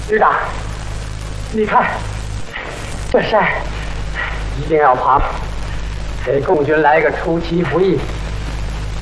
旅长，你看这山一定要爬，给共军来个出其不意。